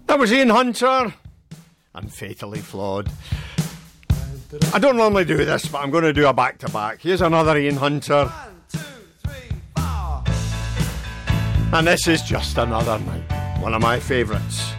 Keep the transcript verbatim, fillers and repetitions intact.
That was Ian Hunter and Fatally Flawed. I don't normally do this, but I'm going to do a back-to-back. Here's another Ian Hunter. One, two, three, four. And this is Just Another Night, one of my favourites.